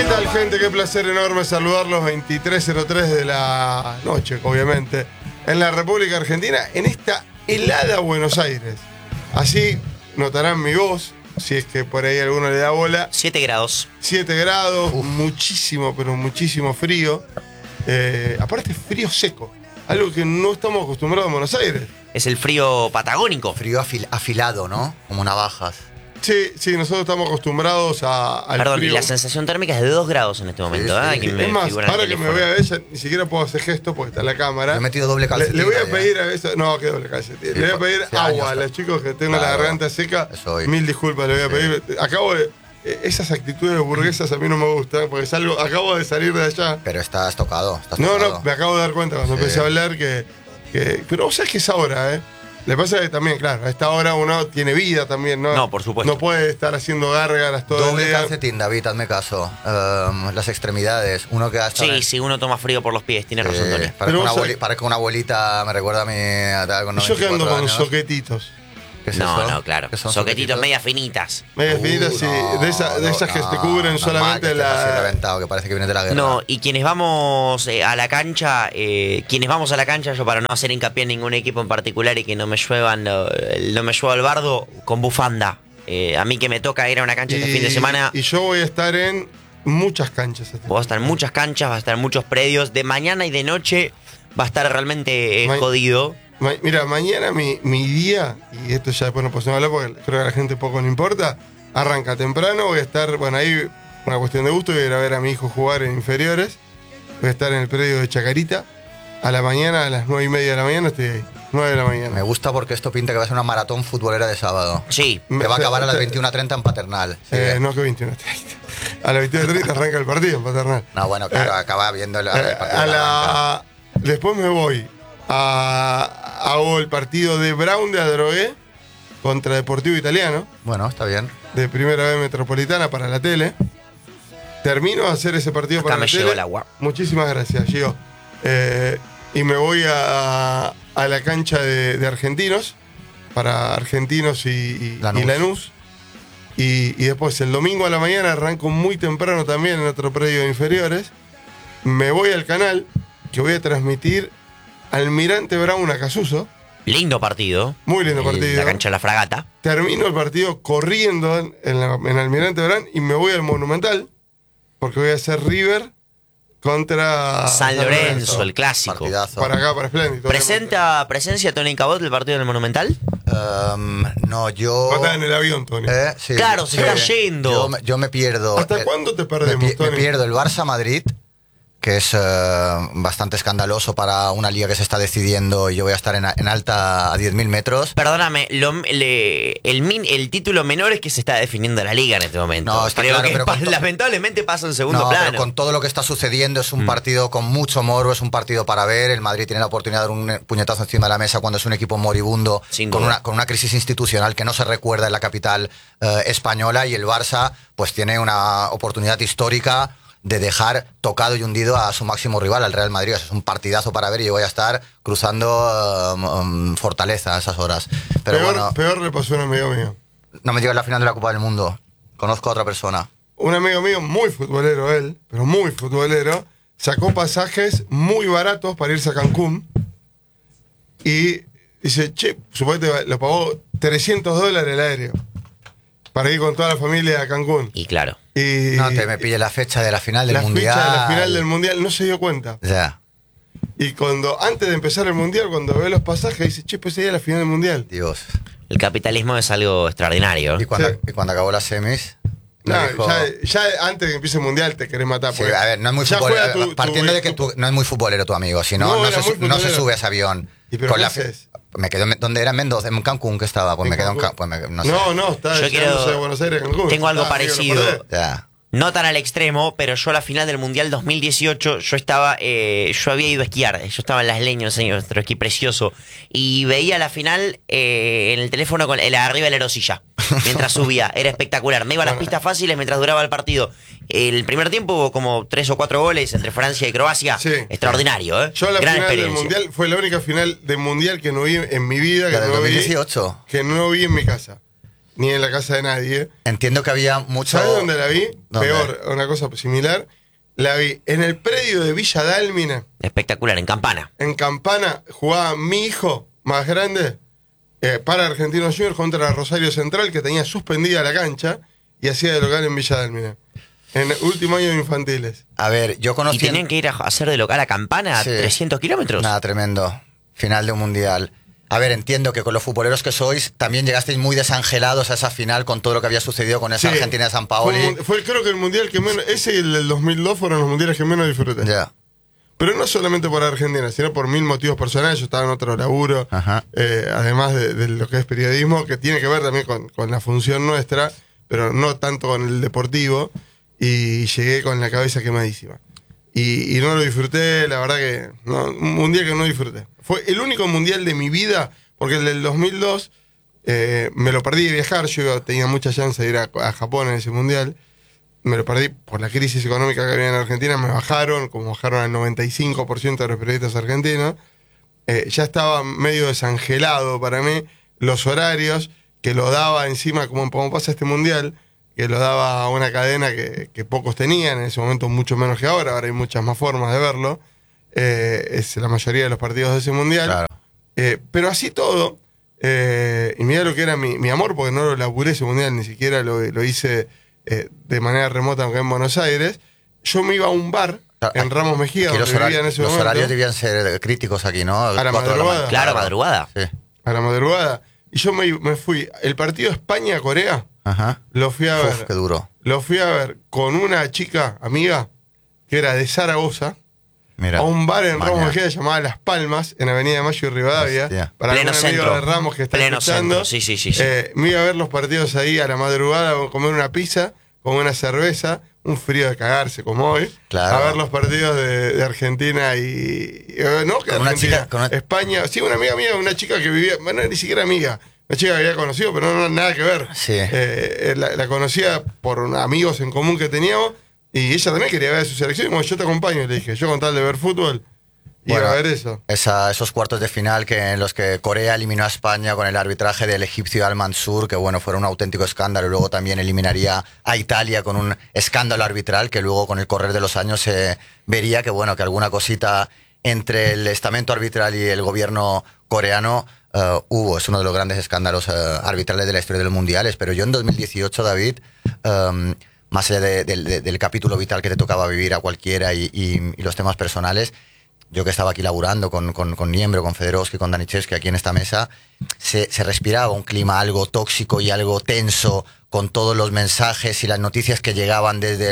¿Qué tal, gente? Qué placer enorme saludarlos 23:03 de la noche, obviamente, en la República Argentina, en esta helada Buenos Aires. Así notarán mi voz, si es que por ahí alguno le da bola. 7 grados. 7 grados, muchísimo, pero muchísimo frío. Aparte, frío seco, algo que no estamos acostumbrados en Buenos Aires. Es el frío patagónico. Frío afilado, ¿no? Como navajas. Sí, nosotros estamos acostumbrados al Perdón, frío. y la sensación térmica es de 2 grados en este momento. Sí, sí. Aquí me Es más, figura en el ahora que me teléfono. voy a ver, ya ni siquiera puedo hacer gesto porque está en la cámara. Le he metido doble calcetín. Le voy a ahí, pedir a eso. No, que doble calcetín. Le voy a pedir hace agua a años, los chicos que tengo la claro, garganta seca. eso hoy. Mil disculpas, le voy a pedir. Acabo de. Esas actitudes burguesas a mí no me gustan porque acabo de salir de allá. Pero estás tocado. No, me acabo de dar cuenta cuando empecé a hablar que. Pero vos sabés que es ahora, ¿eh? Le pasa que también, claro, a esta hora uno tiene vida también, ¿no? No, por supuesto. No puede estar haciendo gárgaras todo el Doble día. calcetín, David, hazme caso. Las extremidades. Uno que hasta. Sí, uno toma frío por los pies, tiene razón, Tony. Parezco una abuelita, me recuerda a mi. Con Yo que ando 94 con años. soquetitos. ¿Qué es No, eso? no, claro. ¿Qué son Soquetitos medias finitas. Medias finitas, sí. De esas que te cubren solamente que estés así la. reventado, que parece que viene de la guerra. No, y quienes vamos a la cancha, yo para no hacer hincapié en ningún equipo en particular y que no me llueva el bardo, con bufanda. A mí que me toca ir a una cancha este fin de semana. Y yo voy a estar en muchas canchas. Va a estar en muchas canchas, va a estar en muchos predios. De mañana y de noche va a estar realmente jodido. Mira, mañana mi día, y esto ya después no podemos hablar porque creo que a la gente poco le importa, arranca temprano, voy a estar, bueno, ahí una cuestión de gusto, voy a ir a ver a mi hijo jugar en inferiores, voy a estar en el predio de Chacarita, a la mañana, a las 9:30 de la mañana estoy ahí, 9 de la mañana. Me gusta porque esto pinta que va a ser una maratón futbolera de sábado. Sí. Que va a acabar a las 21:30 en Paternal. Sigue. No, que 21:30. A las 21:30 arranca el partido en Paternal. No, bueno, claro, acaba viendo el Después me voy hago el partido de Brown de Adrogué contra Deportivo Italiano. Bueno, está bien. De Primera B Metropolitana para la tele. Termino de hacer ese partido Acá para la me tele. llegó el agua. Muchísimas gracias, Gio. Y me voy a la cancha de Argentinos, para Argentinos y Lanús. Y después el domingo a la mañana arranco muy temprano también en otro predio de inferiores. Me voy al canal que voy a transmitir Almirante Brown a Casuso. Lindo partido. Muy lindo partido. La cancha de la Fragata. Termino el partido corriendo en Almirante Brown y me voy al Monumental porque voy a hacer River contra San Lorenzo, el clásico. Partidazo. Para acá, para Espléndido. ¿Presencia Tony Cabot del partido del Monumental? No, yo. Va a estar en el avión, Tony. Sí, Claro, se está yendo. Yo me pierdo. ¿Hasta cuándo te perdemos, me Tony? pierdo el Barça-Madrid, que es bastante escandaloso para una liga que se está decidiendo, y yo voy a estar en alta a 10.000 metros. Perdóname, el título menor es que se está definiendo la liga en este momento. No, está Creo claro, que pero lamentablemente pasa en segundo No, plano. pero con todo lo que está sucediendo es un partido con mucho morbo, es un partido para ver. El Madrid tiene la oportunidad de dar un puñetazo encima de la mesa cuando es un equipo moribundo, con una crisis institucional que no se recuerda en la capital española, y el Barça pues tiene una oportunidad histórica de dejar tocado y hundido a su máximo rival, al Real Madrid. Es un partidazo para ver y yo voy a estar cruzando Fortaleza a esas horas. Pero peor le pasó a un amigo mío. no me llega a la final de la Copa del Mundo. Conozco a otra persona. Un amigo mío, muy futbolero él, pero muy futbolero, sacó pasajes muy baratos para irse a Cancún y dice, che, suponete lo pagó $300 el aéreo para ir con toda la familia a Cancún. Y claro. Y No te me pille la fecha de la final del la Mundial. fecha de la final del Mundial no se dio cuenta. Ya. Y antes de empezar el Mundial, cuando ve los pasajes, dice, che, pues sería la final del Mundial. Dios. El capitalismo es algo extraordinario. Y cuando acabó las semis, No, me dijo, ya antes de que empiece el Mundial te querés matar. sí, a ver, no es muy futbolero. Partiendo de que no es muy futbolero tu amigo, si no, no se sube a ese avión. ¿Y pero qué haces? Me quedo, ¿dónde era? En Mendoza, en Cancún, que estaba. Pues me quedo en Cancún. No sé. No, está Yo llegándose de Buenos Aires a Cancún. Tengo algo parecido. Ya. No tan al extremo, pero yo a la final del Mundial 2018, yo había ido a esquiar. Yo estaba en Las Leñas, nuestro esquí precioso, y veía la final en el teléfono arriba de la erosilla, mientras subía. Era espectacular. Me iba a las pistas fáciles mientras duraba el partido. El primer tiempo hubo como 3 o 4 goles entre Francia y Croacia. Sí. Extraordinario, ¿eh? Yo la Gran final del experiencia. Mundial fue la única final del Mundial que no vi en mi vida. La Que del no 2018. que no vi en mi casa. ni en la casa de nadie. Entiendo que había mucho... ¿Sabes dónde la vi? ¿Dónde? Peor, una cosa similar. La vi en el predio de Villa Dálmine. Espectacular, en Campana. En Campana jugaba mi hijo más grande para Argentinos Juniors contra Rosario Central, que tenía suspendida la cancha y hacía de local en Villa Dálmine. En el último año de infantiles. A ver, yo conocí... ¿Y tenían que ir a hacer de local a Campana a 300 kilómetros? Nada, tremendo. Final de un mundial. A ver, entiendo que con los futboleros que sois también llegasteis muy desangelados a esa final con todo lo que había sucedido con esa Argentina de San Paoli. Fue creo que el mundial que menos... Ese y el del 2002 fueron los mundiales que menos disfruté. Ya. Pero no solamente por Argentina, sino por 1000 motivos personales. Yo estaba en otro laburo, además de lo que es periodismo, que tiene que ver también con la función nuestra, pero no tanto con el deportivo. Y llegué con la cabeza quemadísima. Y no lo disfruté, la verdad que... No, un mundial que no disfruté. Fue el único mundial de mi vida, porque el del 2002 me lo perdí de viajar. Yo tenía mucha chance de ir a Japón en ese mundial. Me lo perdí por la crisis económica que había en Argentina. Me bajaron, como bajaron al 95% de los periodistas argentinos. Ya estaba medio desangelado para mí los horarios, que lo daba encima, como pasa este mundial, que lo daba una cadena que pocos tenían, en ese momento mucho menos que ahora. Ahora hay muchas más formas de verlo. Es la mayoría de los partidos de ese mundial. Claro. Pero así todo, y mirá lo que era mi amor, porque no lo laburé ese mundial, ni siquiera lo hice de manera remota, aunque en Buenos Aires. Yo me iba a un bar en Ramos Mejía, donde vivía en ese momento. Los horarios debían ser críticos aquí, ¿no? A la madrugada. Claro, madrugada. Sí. A la madrugada. Y yo me fui. El partido España-Corea, lo fui a ver. Qué duro. Lo fui a ver con una chica amiga que era de Zaragoza. Mira, a un bar en Ramos Mejía llamado Las Palmas, en Avenida de Mayo y Rivadavia. Hostia. Para Pleno un amigo centro. de Ramos que está Pleno escuchando. centro. Sí. Me iba a ver los partidos ahí a la madrugada, a comer una pizza, con una cerveza, un frío de cagarse como hoy. Claro. A ver los partidos de Argentina y no, que con Argentina, una chica, España. Sí, una amiga mía, una chica que vivía, bueno, ni siquiera amiga. Una chica que había conocido, pero no nada que ver. Sí. La conocía por amigos en común que teníamos. Y ella también quería ver su selección. Y como yo te acompaño, le dije, yo con tal de ver fútbol, iba a ver eso. Esos cuartos de final en los que Corea eliminó a España con el arbitraje del egipcio Al-Mansur, que bueno, fueron un auténtico escándalo. Y luego también eliminaría a Italia con un escándalo arbitral, que luego con el correr de los años se vería que bueno, que alguna cosita entre el estamento arbitral y el gobierno coreano hubo. Es uno de los grandes escándalos arbitrales de la historia de los mundiales. Pero yo en 2018, David, más allá del capítulo vital que te tocaba vivir a cualquiera y los temas personales, yo que estaba aquí laburando con Niembro, con Federowski, con Daniszewski aquí en esta mesa, se respiraba un clima algo tóxico y algo tenso, con todos los mensajes y las noticias que llegaban desde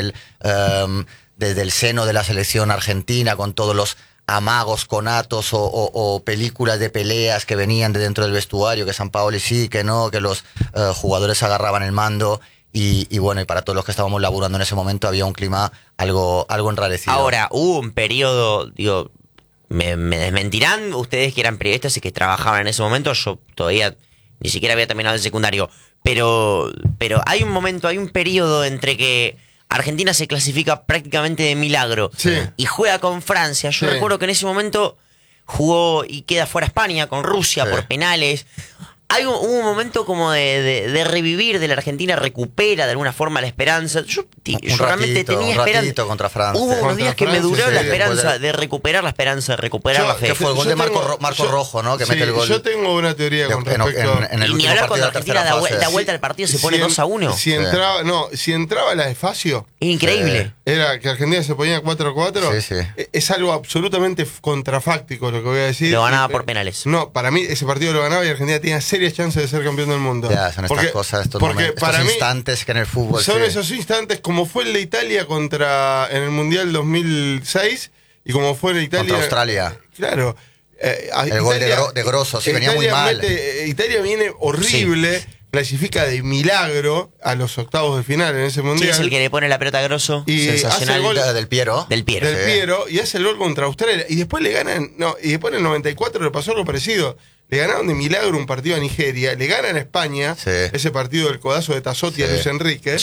el seno de la selección argentina, con todos los amagos, conatos o películas de peleas que venían de dentro del vestuario, que San Paoli sí, que no, que los jugadores agarraban el mando. Y bueno, y para todos los que estábamos laburando en ese momento había un clima algo enrarecido. Ahora, hubo un periodo, digo, me desmentirán ustedes que eran periodistas y que trabajaban en ese momento. Yo todavía ni siquiera había terminado el secundario. Pero hay un momento, hay un periodo entre que Argentina se clasifica prácticamente de milagro y juega con Francia. Yo recuerdo que en ese momento jugó y queda fuera España con Rusia por penales. Hubo un momento como de revivir de la Argentina, recupera de alguna forma la esperanza. Yo realmente tenía esperanza. Contra Francia. Hubo unos días que me duró la esperanza de recuperar la esperanza, de recuperar la fe. Que fue el gol de Marco Rojo, ¿no? Que mete el gol. Yo tengo una teoría con respecto en el y ni hablar cuando Argentina da vuelta al partido, se pone 2-1. Si entraba la de Facio, increíble. Era que Argentina se ponía 4-4. Sí. Es algo absolutamente contrafáctico lo que voy a decir. Lo ganaba por penales. No, para mí ese partido lo ganaba y Argentina tenía serias chances de ser campeón del mundo. Ya, son estas cosas, estos instantes que en el fútbol... Son esos instantes, como fue el de Italia en el Mundial 2006 y como fue en Italia... Contra Australia. Claro. El gol de Grosso, sí, venía muy mal. Italia viene horrible, clasifica de milagro a los octavos de final en ese Mundial. Sí, es el que le pone la pelota a Grosso. Y sensacional. hace el gol del Piero. Del Piero, y hace el gol contra Australia. Y después le ganan... y después en el 94 le pasó algo parecido. Le ganaron de milagro un partido a Nigeria, le ganan a España, ese partido del codazo de Tassotti a Luis Enrique,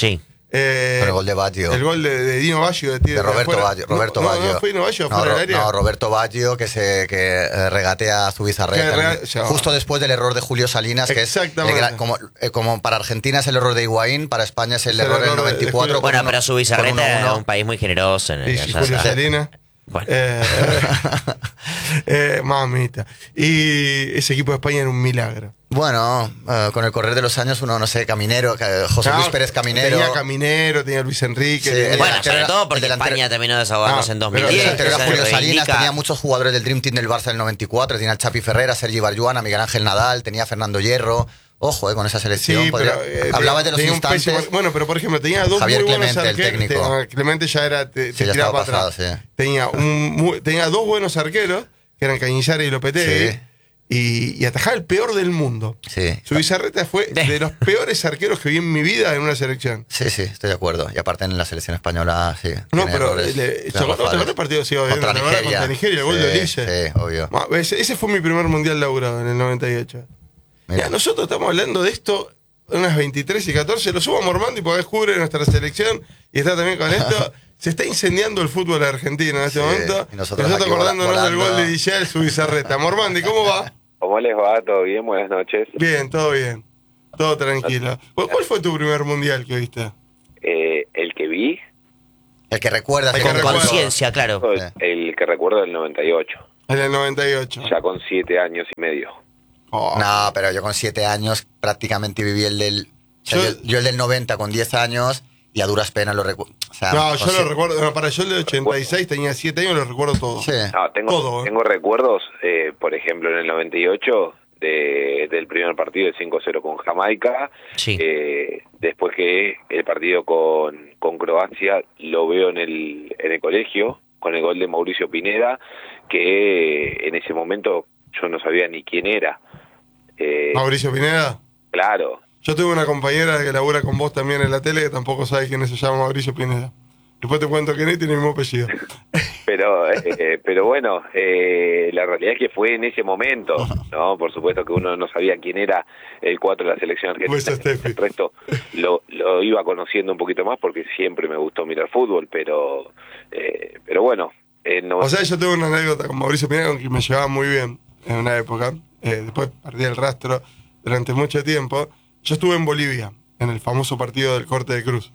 Con el gol de Baggio. El gol de Dino Baggio. De Roberto Baggio. No fue Dino Baggio afuera del área. No, Roberto Baggio que regatea a Zubizarreta. Justo después del error de Julio Salinas, que es como para Argentina es el error de Higuaín, para España es el error del 94. Bueno, pero Zubizarreta es un país muy generoso. Y Julio Salinas. Bueno. Mamita. Y ese equipo de España era un milagro. Bueno, con el correr de los años uno, no sé, Caminero, José Luis Pérez Caminero. Tenía Caminero, tenía Luis Enrique. Sí, bueno, sobre todo porque España terminó desahogándose en 2010. Era Julio Salinas, tenía muchos jugadores del Dream Team del Barça del 94, tenía el Chapi Ferreira, Sergi Barjuana, Miguel Ángel Nadal, tenía Fernando Hierro. Ojo, con esa selección. Sí, pero, hablabas de los instantes. Bueno, pero por ejemplo, tenía dos Javier muy buenos Clemente, arqueros. el técnico. Clemente ya era. Ya estaba pasado, sí. Tenía dos buenos arqueros, que eran Cañizari y Lopetegui. Sí. Y atajaba el peor del mundo. Sí. Zubizarreta fue de los peores arqueros que vi en mi vida en una selección. Sí, estoy de acuerdo. Y aparte en la selección española, sí. No, pero otro partido sigo viendo. Contra Nigeria, el gol de Ulises. Sí, obvio. Ese fue mi primer mundial laburado en el 98. Ya, nosotros estamos hablando de esto unas 23 y 14. Lo subo a Mormandi porque cubre nuestra selección y está también con esto. Se está incendiando el fútbol argentino en este momento. Y nosotros acordándonos del gol de Dijal Zubizarreta. Mormandi, ¿cómo va? ¿Cómo les va? ¿Todo bien? Buenas noches. Bien, todo bien. Todo tranquilo. ¿Cuál fue tu primer mundial que viste? El que vi. El que recuerdas. Con conciencia, claro. El que recuerdo del 98. En el 98. Ya con 7 años y medio. Oh. No, pero yo con 7 años prácticamente viví el del... Yo el del 90 con 10 años y a duras penas lo recuerdo. O sea, no, yo lo recuerdo. No, para yo el de 86 tenía 7 años y lo recuerdo todo. Sí. No, tengo recuerdos, por ejemplo, en el 98 del primer partido de 5-0 con Jamaica. Sí. Después que el partido con Croacia lo veo en el colegio con el gol de Mauricio Pineda, que en ese momento yo no sabía ni quién era. ¿Mauricio Pineda? Claro. Yo tuve una compañera que labura con vos también en la tele que tampoco sabe quién se llama Mauricio Pineda. Después te cuento quién es, tiene el mismo apellido. Pero bueno, la realidad es que fue en ese momento, ¿no? Por supuesto que uno no sabía quién era el 4 de la selección argentina. El resto lo iba conociendo un poquito más porque siempre me gustó mirar fútbol, pero bueno. No... O sea, yo tuve una anécdota con Mauricio Pineda con quien me llevaba muy bien en una época. Después perdí el rastro durante mucho tiempo. Yo estuve en Bolivia, en el famoso partido del corte de cruz.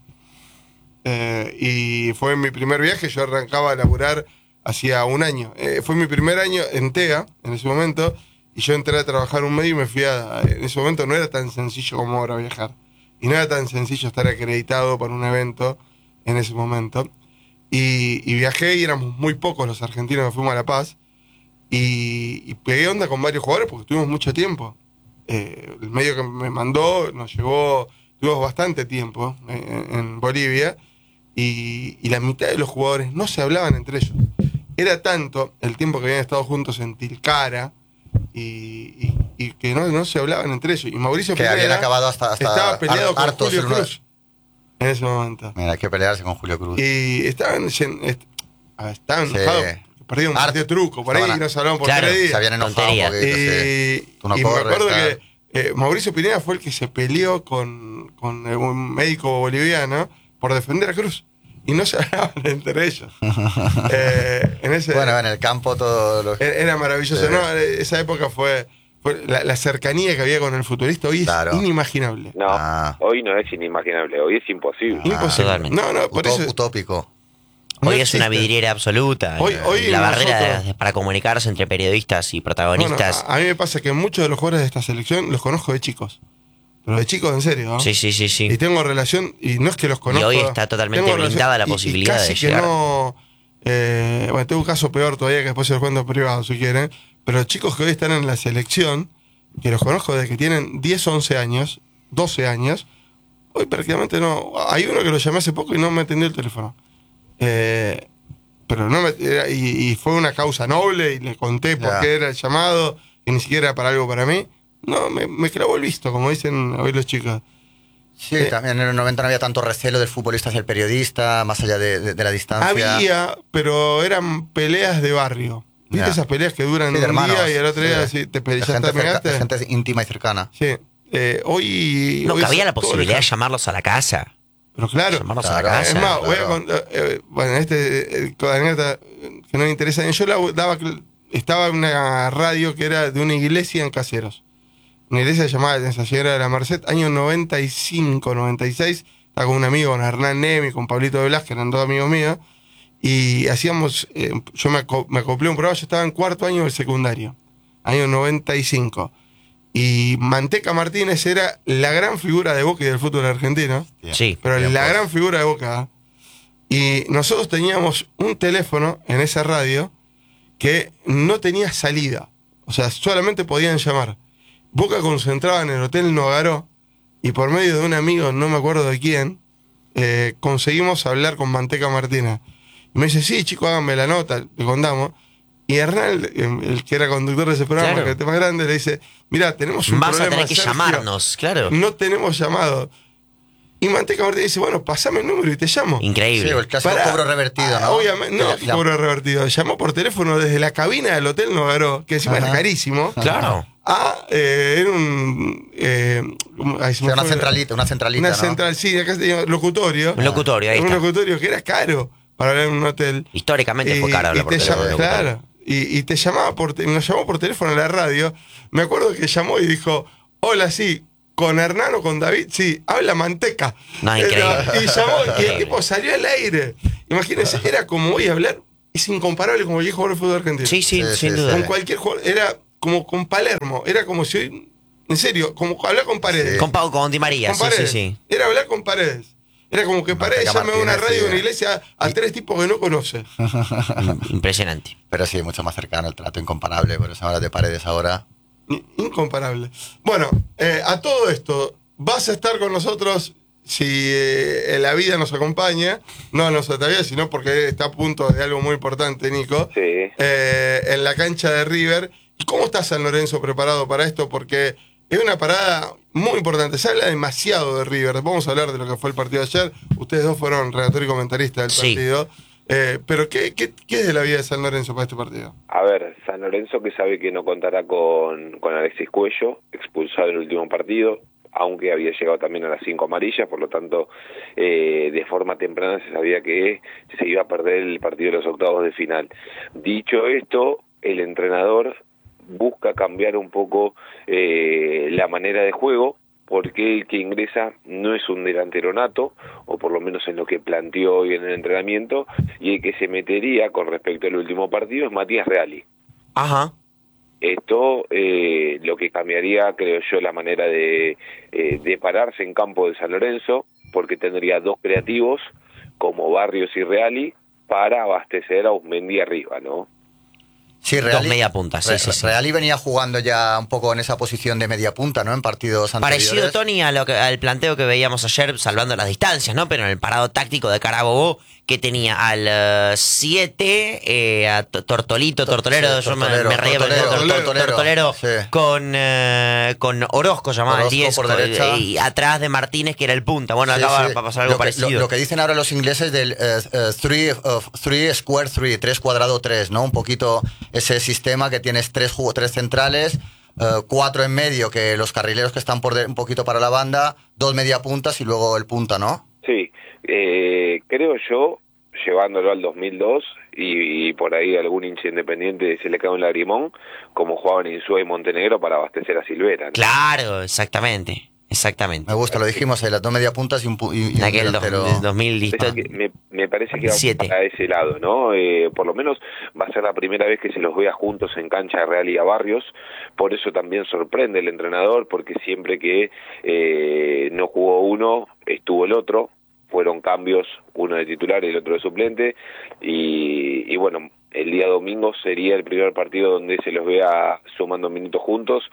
Y fue mi primer viaje. Yo arrancaba a laburar hacía un año. Fue mi primer año en TEA, en ese momento, y yo entré a trabajar un mes y me fui en ese momento no era tan sencillo como ahora viajar. Y no era tan sencillo estar acreditado para un evento en ese momento. Y viajé y éramos muy pocos los argentinos que fuimos a La Paz. Y pegué onda con varios jugadores porque tuvimos mucho tiempo. El medio que me mandó nos llevó, tuvimos bastante tiempo en Bolivia. Y la mitad de los jugadores no se hablaban entre ellos. Era tanto el tiempo que habían estado juntos en Tilcara y que no se hablaban entre ellos. Y Mauricio que habían acabado hasta estaba peleado con Julio Cruz en ese momento. Mira, hay que pelearse con Julio Cruz. Y estaban enojados. Perdieron un partido truco, por ahí no se hablaban por 3 días. Se habían enojado y me acuerdo que Mauricio Pineda fue el que se peleó con un médico boliviano por defender a Cruz. Y no se hablaban entre ellos. Bueno, en el campo todo era maravilloso. No, esa época fue la cercanía que había con el futbolista. Hoy es inimaginable. No, hoy no es inimaginable, hoy es imposible. Imposible. No, por eso utópico. Hoy es una vidriera absoluta. Hoy la barrera para comunicarse entre periodistas y protagonistas. Bueno, a mí me pasa que muchos de los jugadores de esta selección los conozco de chicos. Pero de chicos en serio, ¿no? Sí. Y tengo relación, y no es que los conozco. Y hoy está totalmente blindada la posibilidad de llegar. Bueno, tengo un caso peor todavía que después se los cuento privado si quieren. Pero chicos que hoy están en la selección, que los conozco desde que tienen 10, 11 años, 12 años, hoy prácticamente no. Hay uno que lo llamé hace poco y no me atendió el teléfono. Pero y fue una causa noble y le conté por qué era el llamado, que ni siquiera era para algo para mí. No, me clavó el visto, como dicen hoy los chicos. Sí, también en el 90 no había tanto recelo del futbolista hacia el periodista, más allá de la distancia. Había, pero eran peleas de barrio. ¿Viste esas peleas que duran un día y el otro día te peleas? Gente íntima y cercana. Sí. Hoy cabía la posibilidad de llamarlos a la casa. Pero claro, llamarnos a la casa. es más, voy a contar, bueno, anécdota que no me interesa. Yo estaba en una radio que era de una iglesia en Caseros. Una iglesia llamada la Señora de la Merced, año 95, 96. Estaba con un amigo, con Hernán Nemi, con Pablito de Blas, que eran dos amigos míos. Y hacíamos, yo me acoplé a un programa, yo estaba en cuarto año del secundario, año 95. Y Manteca Martínez era la gran figura de Boca y del fútbol argentino. Sí. Pero la gran figura de Boca. Y nosotros teníamos un teléfono en esa radio que no tenía salida. O sea, solamente podían llamar. Boca concentraba en el Hotel Nogaró y por medio de un amigo, no me acuerdo de quién, conseguimos hablar con Manteca Martínez. Y me dice, sí, chicos, háganme la nota, le contamos. Y Hernán, el que era conductor de ese programa, claro, que es el más grande, le dice, mirá, tenemos un problema, vas a tener que Sergio, llamarnos, claro. no tenemos llamado. Y Manteca Martínez dice, bueno, pasame el número y te llamo. Increíble. Sí, el clásico cobro revertido, ¿no? Obviamente, no, cobro revertido. Llamó por teléfono desde la cabina del Hotel Nogaró, que encima era carísimo. Claro. Era un... una centralita, Una ¿no? central, sí, acá se llama locutorio. Un locutorio, ahí Un está. locutorio que era caro para hablar en un hotel. Históricamente fue caro hablar por teléfono. Claro. Y te llamaba nos llamó por teléfono a la radio. Me acuerdo que llamó y dijo, hola, sí, ¿con Hernán o con David? Sí, habla Manteca. No, increíble. Y llamó y el tipo salió al aire. Imagínense, era como voy a hablar, es incomparable como cualquier jugador de fútbol argentino. Sí, sin duda. Con cualquier jugador, era como con Palermo, era como si hoy, en serio, como hablar con Paredes. Con Di María, Con Paredes. sí. Era hablar con Paredes. Era como que Paredes llame a una radio, una iglesia, a tres tipos que no conoce. Impresionante. Pero sí, mucho más cercano, el trato incomparable, por eso hablas de Paredes ahora. Incomparable. Bueno, a todo esto, vas a estar con nosotros si la vida nos acompaña, no nosotros todavía, sino porque está a punto de algo muy importante, Nico. Sí. En la cancha de River. ¿Y cómo está San Lorenzo preparado para esto? Porque es una parada muy importante. Se habla demasiado de River. Vamos a hablar de lo que fue el partido de ayer. Ustedes dos fueron relator y comentarista del partido. Pero ¿qué es de la vida de San Lorenzo para este partido? A ver, San Lorenzo que sabe que no contará con Alexis Cuello, expulsado en el último partido, aunque había llegado también a las 5 amarillas, por lo tanto, de forma temprana se sabía que se iba a perder el partido de los octavos de final. Dicho esto, el entrenador busca cambiar un poco la manera de juego, porque el que ingresa no es un delantero nato, o por lo menos en lo que planteó hoy en el entrenamiento, y el que se metería con respecto al último partido es Matías Reali. Ajá. Esto lo que cambiaría, creo yo, la manera de pararse en campo de San Lorenzo, porque tendría dos creativos como Barrios y Reali para abastecer a Usmendi arriba, ¿no? Sí, Dos media puntas, sí. Reali venía jugando ya un poco en esa posición de media punta, ¿no? En partidos anteriores. Parecido, Tony, al planteo que veíamos ayer, salvando las distancias, ¿no? Pero en el parado táctico de Carabobo, que tenía al 7, a Tortolero, yo me reía Tortolero, sí. con Orozco, llamaba el 10, por derecha. y atrás de Martínez, que era el punta. Bueno, acá va a pasar algo parecido. Lo que dicen ahora los ingleses del 3 square 3, 3 cuadrado 3, ¿no? Un poquito ese sistema que tienes tres centrales, 4 en medio, que los carrileros que están un poquito para la banda, 2 media puntas y luego el punta, ¿no? Sí, creo yo, llevándolo al 2002 y por ahí algún hincha independiente se le cae un lagrimón, como jugaban Insúa y Montenegro para abastecer a Silvera, ¿no? Claro, exactamente. Me gusta, lo dijimos, las 2 media puntas y un aquel delantero. 2000 me parece que va para ese lado, ¿no? Por lo menos va a ser la primera vez que se los vea juntos en cancha de Real y a Barrios, por eso también sorprende el entrenador, porque siempre que no jugó uno, estuvo el otro, fueron cambios, uno de titular y el otro de suplente, y bueno, el día domingo sería el primer partido donde se los vea sumando minutos juntos,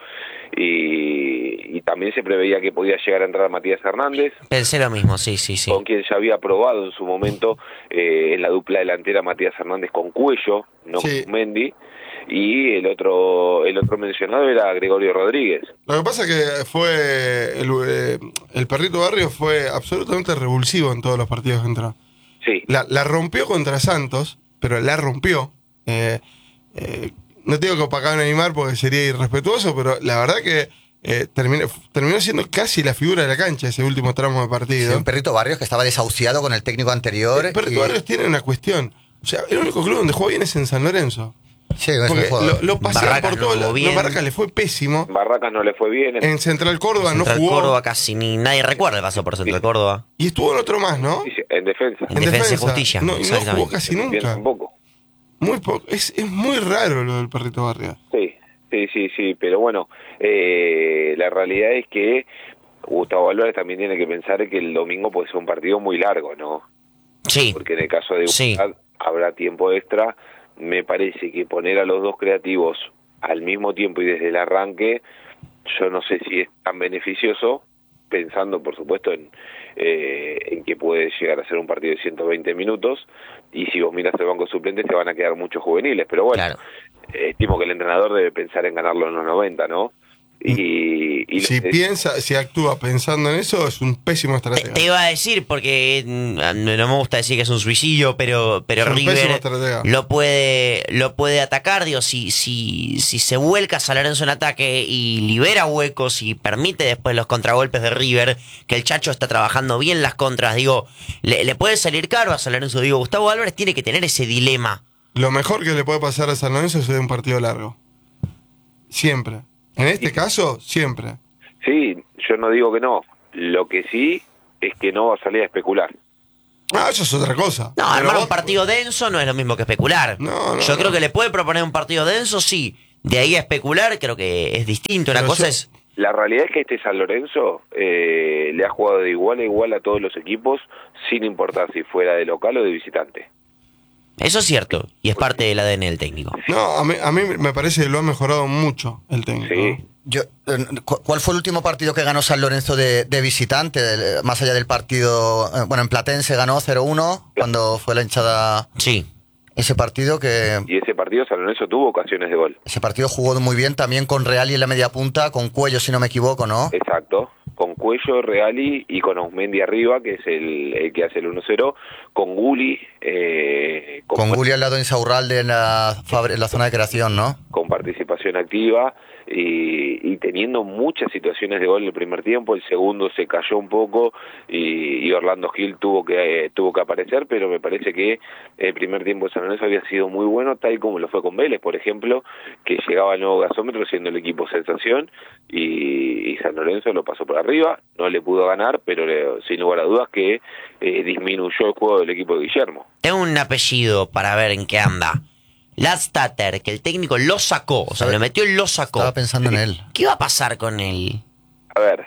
y también se preveía que podía llegar a entrar Matías Hernández. Pensé lo mismo, sí. Con quien ya había probado en su momento en la dupla delantera Matías Hernández con Cuello, no con Mendy, y el otro mencionado era Gregorio Rodríguez. Lo que pasa es que fue el Perrito Barrios fue absolutamente revulsivo en todos los partidos que entró. Sí. La rompió contra Santos, pero la rompió. No tengo que opacar a Neymar porque sería irrespetuoso, pero la verdad que terminó siendo casi la figura de la cancha ese último tramo de partido. Sí, un Perrito Barrios que estaba desahuciado con el técnico anterior. El Perrito Barrios tiene una cuestión. O sea, el único club donde juega bien es en San Lorenzo. Sí, es porque lo pasean por todo. No, Barracas le fue pésimo. Barracas no le fue bien. En Central Córdoba no jugó. Córdoba casi nadie recuerda el paso por Central Córdoba. Y estuvo en otro más, ¿no? En defensa. En defensa y justicia. No jugó casi nunca. Tampoco. Muy poco. Es muy raro lo del Perrito Barrios. Sí, pero bueno, la realidad es que Gustavo Álvarez también tiene que pensar que el domingo puede ser un partido muy largo, ¿no? Sí. Porque en el caso de Gustavo habrá tiempo extra. Me parece que poner a los dos creativos al mismo tiempo y desde el arranque, yo no sé si es tan beneficioso, pensando por supuesto en que puede llegar a ser un partido de 120 minutos, y si vos miras el banco suplente te van a quedar muchos juveniles, pero bueno, claro. Estimo que el entrenador debe pensar en ganarlo en los 90, ¿no? Y si actúa pensando en eso, es un pésimo estratega. Te iba a decir, porque no me gusta decir que es un suicidio, pero River lo puede atacar. Digo, si se vuelca San Lorenzo en ataque y libera huecos y permite después los contragolpes de River, que el Chacho está trabajando bien las contras, digo, le puede salir caro a San Lorenzo. Digo, Gustavo Álvarez tiene que tener ese dilema. Lo mejor que le puede pasar a San Lorenzo es un partido largo. Siempre. En este caso, siempre. Sí, yo no digo que no. Lo que sí es que no va a salir a especular. Eso es otra cosa. No, armar un partido denso no es lo mismo que especular. Yo creo que le puede proponer un partido denso, sí. De ahí a especular creo que es distinto. Una cosa es... La realidad es que este San Lorenzo le ha jugado de igual a igual a todos los equipos, sin importar si fuera de local o de visitante. Eso es cierto, y es parte del ADN del técnico. No, a mí me parece que lo ha mejorado mucho el técnico. Sí. ¿Cuál fue el último partido que ganó San Lorenzo de visitante? Más allá del partido, en Platense ganó 0-1 cuando fue la hinchada. Sí. Ese partido Y ese partido San Lorenzo tuvo ocasiones de gol. Ese partido jugó muy bien también con Reali en la media punta, con Cuello si no me equivoco, ¿no? Exacto, con Cuello, Reali y con Osmendi arriba, que es el que hace el 1-0, con Gulli. Con Gulli al lado de Insaurralde en la zona de creación, ¿no? Con participación activa y teniendo muchas situaciones de gol en el primer tiempo. El segundo se cayó un poco y Orlando Gil tuvo que aparecer, pero me parece que el primer tiempo de San Lorenzo había sido muy bueno, tal como lo fue con Vélez, por ejemplo, que llegaba al nuevo gasómetro siendo el equipo sensación y San Lorenzo lo pasó por arriba, no le pudo ganar, pero sin lugar a dudas que disminuyó el juego del equipo de Guillermo. Tengo un apellido para ver en qué anda. Ladstatter, que el técnico lo sacó, o sea, lo metió y lo sacó. Estaba pensando en él. ¿Qué va a pasar con él? A ver,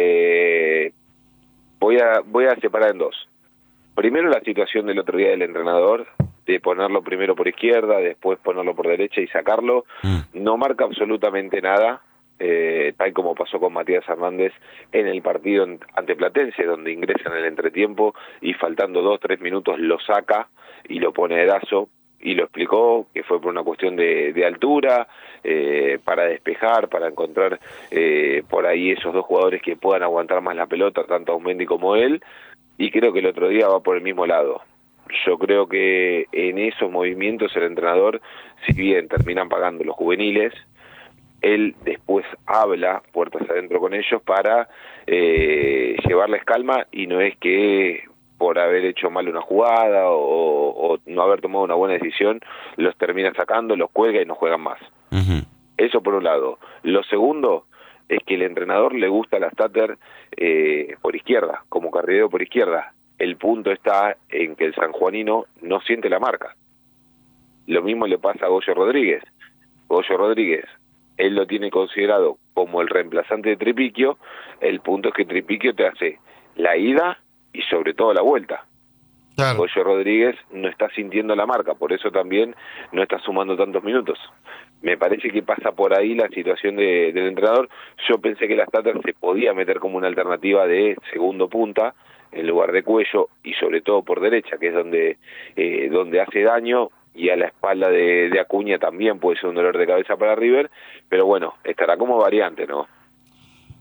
voy a separar en dos. Primero la situación del otro día del entrenador, de ponerlo primero por izquierda, después ponerlo por derecha y sacarlo, no marca absolutamente nada, tal como pasó con Matías Hernández en el partido ante Platense, donde ingresa en el entretiempo y faltando 2-3 minutos lo saca y lo pone de Dazo, y lo explicó que fue por una cuestión de altura, para despejar, para encontrar por ahí esos dos jugadores que puedan aguantar más la pelota, tanto Aumendi como él, y creo que el otro día va por el mismo lado. Yo creo que en esos movimientos el entrenador, si bien terminan pagando los juveniles, él después habla puertas adentro con ellos para llevarles calma, y no es que por haber hecho mal una jugada o no haber tomado una buena decisión, los termina sacando, los cuelga y no juegan más. Eso por un lado. Lo segundo es que el entrenador le gusta a Ladstatter por izquierda, como carrilero por izquierda. El punto está en que el sanjuanino no siente la marca. Lo mismo le pasa a Goyo Rodríguez. Goyo Rodríguez, él lo tiene considerado como el reemplazante de Tripiquio. El punto es que Tripiquio te hace la ida y sobre todo la vuelta. Claro. Goyo Rodríguez no está sintiendo la marca, por eso también no está sumando tantos minutos. Me parece que pasa por ahí la situación del entrenador. Yo pensé que Ladstatter se podía meter como una alternativa de segundo punta en lugar de Cuello, y sobre todo por derecha, que es donde hace daño, y a la espalda de Acuña también puede ser un dolor de cabeza para River, pero bueno, estará como variante, ¿no?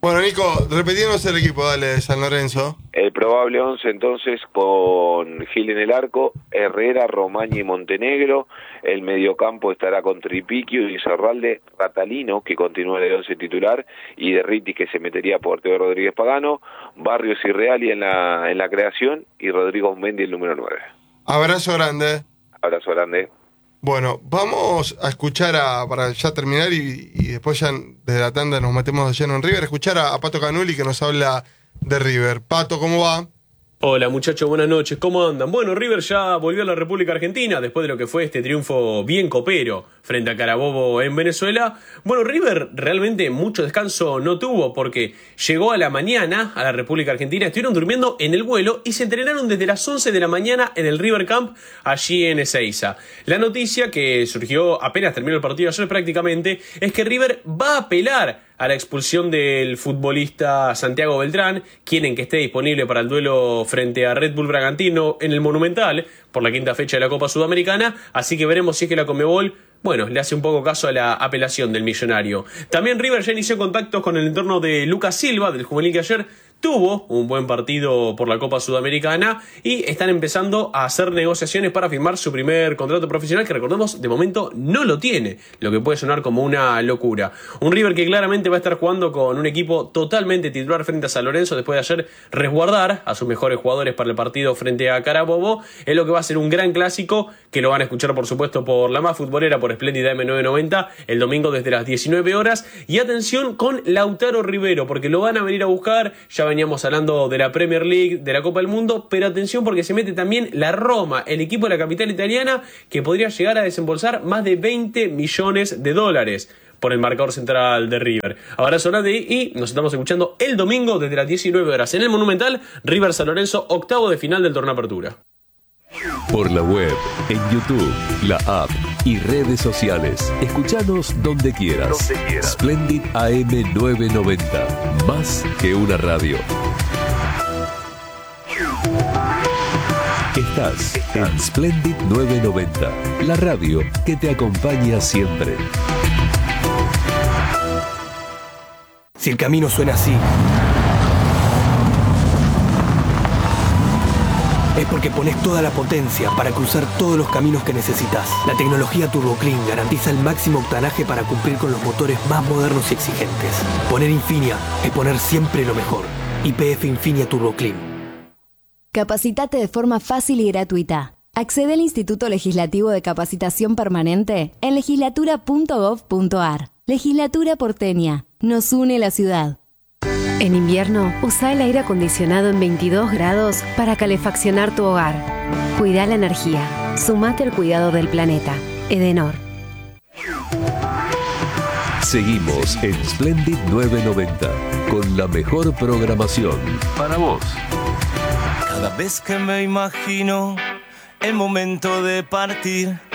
Bueno, Nico, repetimos el equipo, dale, de San Lorenzo. El probable 11 entonces con Gil en el arco, Herrera, Romaña y Montenegro. El mediocampo estará con Tripiquio y Zarralde, Ratalino, que continúa en el 11 titular, y Derritis, que se metería por Teo Rodríguez Pagano, Barrios y Reali en la creación, y Rodrigo Mendy el número 9. Abrazo grande. Abrazo grande. Bueno, vamos a escuchar para ya terminar y después ya desde la tanda nos metemos de lleno en River, escuchar a Pato Canuli que nos habla de River. Pato, ¿cómo va? Hola muchachos, buenas noches, ¿cómo andan? Bueno, River ya volvió a la República Argentina después de lo que fue este triunfo bien copero frente a Carabobo en Venezuela. Bueno, River realmente mucho descanso no tuvo porque llegó a la mañana a la República Argentina, estuvieron durmiendo en el vuelo y se entrenaron desde las 11 de la mañana en el River Camp allí en Ezeiza. La noticia que surgió apenas terminó el partido ayer prácticamente es que River va a apelar a la expulsión del futbolista Santiago Beltrán. Quieren que esté disponible para el duelo frente a Red Bull Bragantino en el Monumental por la quinta fecha de la Copa Sudamericana, así que veremos si es que la Conmebol, bueno, le hace un poco caso a la apelación del millonario. También River ya inició contactos con el entorno de Lucas Silva, del juvenil que ayer tuvo un buen partido por la Copa Sudamericana y están empezando a hacer negociaciones para firmar su primer contrato profesional, que recordemos, de momento no lo tiene, lo que puede sonar como una locura. Un River que claramente va a estar jugando con un equipo totalmente titular frente a San Lorenzo después de ayer resguardar a sus mejores jugadores para el partido frente a Carabobo. Es lo que va a ser un gran clásico, que lo van a escuchar por supuesto por la más futbolera, por Espléndida M990, el domingo desde las 19 horas. Y atención con Lautaro Rivero, porque lo van a venir a buscar. Ya veníamos hablando de la Premier League, de la Copa del Mundo, pero atención porque se mete también la Roma, el equipo de la capital italiana, que podría llegar a desembolsar más de 20 millones de dólares por el marcador central de River. Abrazo grande y nos estamos escuchando el domingo desde las 19 horas en el Monumental, River San Lorenzo, octavo de final del torneo Apertura. Por la web, en YouTube, la app y redes sociales. Escuchanos donde quieras. Splendid AM 990. Más que una radio. Estás en Splendid 990. La radio que te acompaña siempre. Si el camino suena así, es porque pones toda la potencia para cruzar todos los caminos que necesitas. La tecnología Turbo Clean garantiza el máximo octanaje para cumplir con los motores más modernos y exigentes. Poner Infinia es poner siempre lo mejor. YPF Infinia Turbo Clean. Capacitate de forma fácil y gratuita. Accede al Instituto Legislativo de Capacitación Permanente en legislatura.gov.ar. Legislatura porteña. Nos une la ciudad. En invierno, usa el aire acondicionado en 22 grados para calefaccionar tu hogar. Cuida la energía. Sumate al cuidado del planeta. Edenor. Seguimos en Splendid 990 con la mejor programación para vos. Cada vez que me imagino el momento de partir,